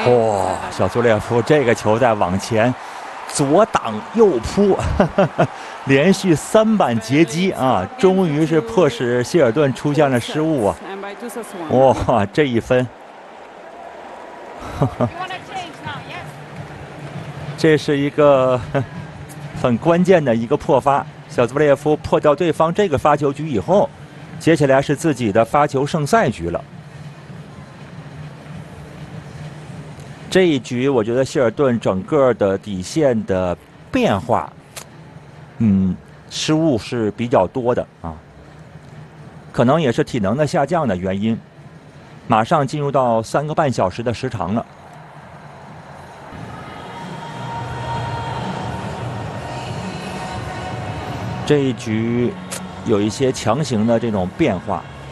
哇，小苏列夫这个球在往前左挡右扑，连续3板截击啊，终于是迫使希尔顿出现了失误啊！哇，这一分，这是一个很关键的一个破发。小兹布列夫破掉对方这个发球局以后，接下来是自己的发球胜赛局了。这一局，我觉得希尔顿整个的底线的变化，失误是比较多的啊，可能也是体能的下降的原因。马上进入到3个半小时的时长了。这一局有一些强行的这种变化。